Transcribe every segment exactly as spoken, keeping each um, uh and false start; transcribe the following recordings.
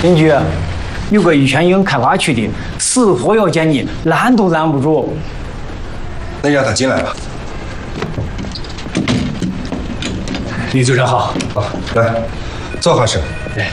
邻居，有个玉泉营开发区的，死活要见你，拦都拦不住。 那让他进来吧。 李组长好。 好，来，坐下是。 哎。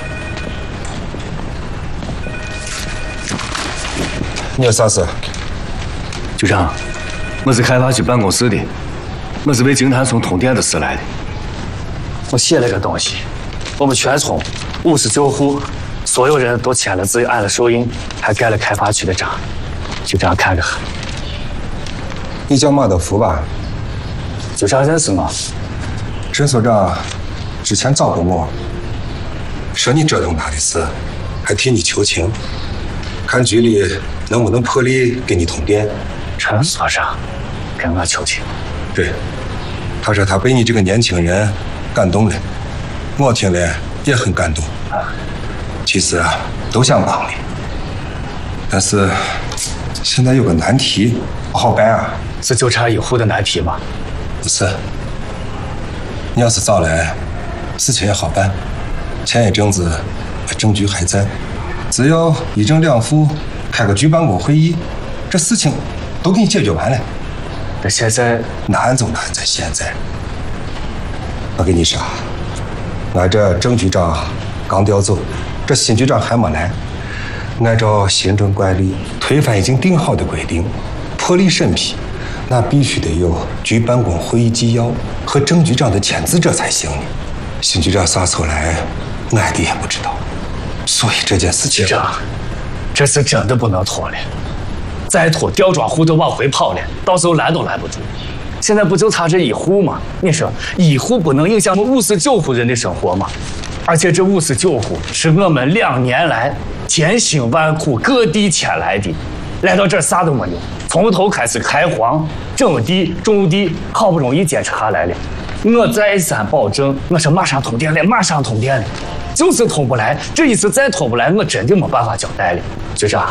你有啥事？ 局长，我是开发区办公室的，我是为京潭村通电的事来的。我写了个东西，我们全村五十九户，所有人都签了字，按了手印，还盖了开发区的章。局长看看。 你叫马德福吧？ 局长认识吗？ 陈所长之前找过我，说你折腾他的事，还替你求情，看局里能不能破例给你通电。 陈所长跟我求情？ 对，他说他被你这个年轻人感动了，我听了也很感动。其实啊，都想帮你，但是现在有个难题不好办啊。 是就差一户的难题吗？ 不是，你要是早来，事情也好办。前一阵子证据还在，只要一正两副开个局办公会议，这事情都给你解决完了。 那现在难就难在现在。我跟你说，俺这郑局长刚调走，这新局长还没来。按照行政管理推翻已经定好的规定，破例审批，那必须得有局办公会议纪要和郑局长的签字者才行呢。新局长啥时候来，俺的也不知道。所以这件事情， 局长，这次真的不能拖了。再拖，吊庄户都往回跑了，到时候拦都拦不住。现在不就差这一户吗？你说一户不能影响我们五十九户人的生活吗？而且这五十九户是我们两年来千辛万苦各地迁来的，来到这儿啥都没有，从头开始开荒、整地、种地，好不容易坚持下来了。我再三保证，我是马上通电了，马上通电了，就是通不来。这一次再通不来，我真的没办法交代了。局长，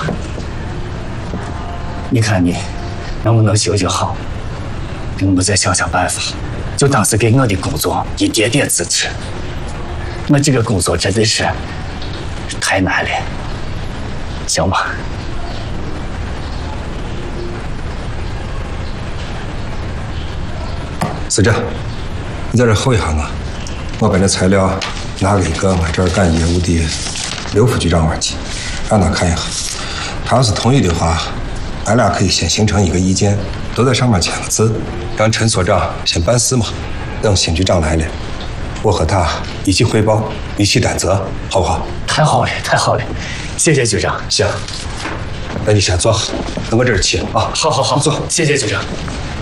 你看你能不能行行好？给我再想想办法，就当是给我的工作一点点支持。我这个工作真的是太难了，行吧？ 是这，你在这候一下我，我把这材料拿给一个俺这儿干业务的刘副局长那儿去，让他看一下。他要是同意的话，俺俩可以先形成一个意见，都在上面签个字，让陈所长先办事嘛。等新局长来了，我和他一起汇报，一起担责，好不好？ 太好了，太好了，谢谢局长。 行，那你先坐，等我这儿去啊。 好好好， 坐。 谢谢局长。